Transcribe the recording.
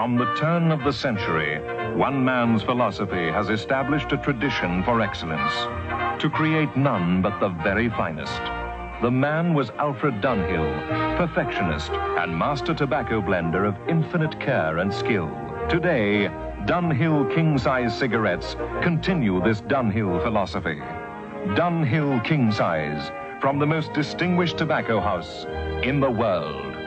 From the turn of the century, one man's philosophy has established a tradition for excellence, to create none but the very finest. The man was Alfred Dunhill, perfectionist and master tobacco blender of infinite care and skill. Today, Dunhill king-size cigarettes continue this Dunhill philosophy. Dunhill king-size, from the most distinguished tobacco house in the world.